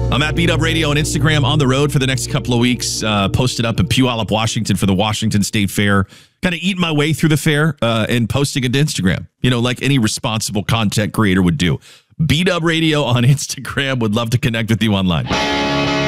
I'm at Beat Up Radio on Instagram, on the road for the next couple of weeks. Posted up in Puyallup, Washington for the Washington State Fair. Kind of eating my way through the fair and posting it to Instagram, like any responsible content creator would do. Beat Up Radio on Instagram. Would love to connect with you online.